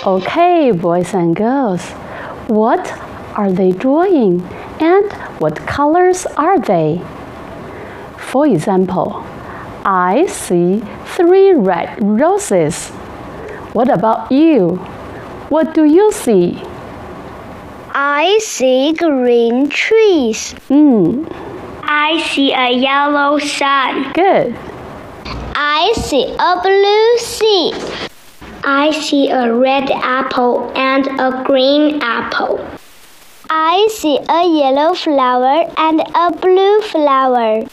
Okay, boys and girls, what are they drawing and what colors are they? For example, I see 3 red roses. What about you? What do you see? I see green trees. I see a yellow sun. Good. I see a blue sea. I see a red apple and a green apple. I see a yellow flower and a blue flower.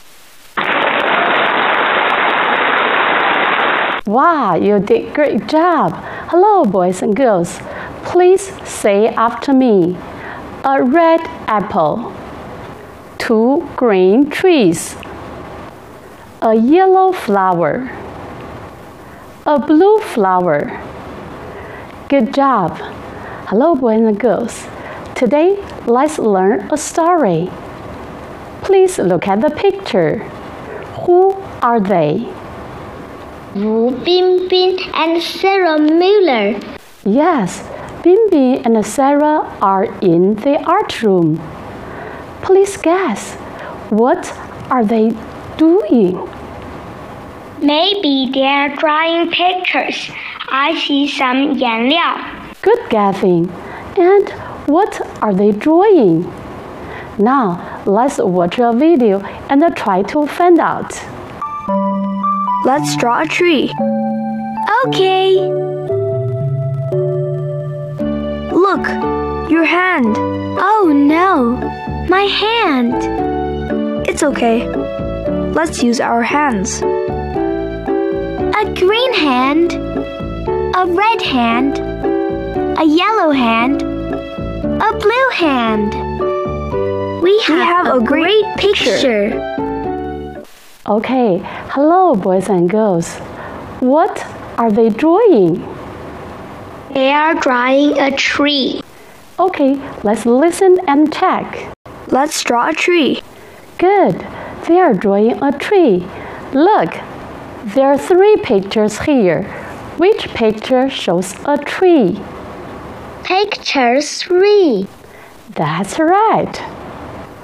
Wow, you did great job. Hello, boys and girls. Please say after me. A red apple. 2 green trees. A yellow flower. A blue flower. Good job. Hello, boys and girls. Today, let's learn a story. Please look at the picture. Who are they? Wu Bingbing and Sarah Miller. Yes, Bingbing and Sarah are in the art room. Please guess, what are they doing? Maybe they're drawing pictures. I see some 颜料. Good guessing. And what are they drawing? Now, let's watch a video and try to find out. Let's draw a tree. Okay. Look, your hand. Oh no, my hand. It's okay. Let's use our hands. A green hand, a red hand, a yellow hand, a blue hand. We have a great picture. Okay, hello, boys and girls. What are they drawing? They are drawing a tree. Okay, let's listen and check. Let's draw a tree. Good. They are drawing a tree. Look, there are 3 pictures here. Which picture shows a tree? Picture 3. That's right.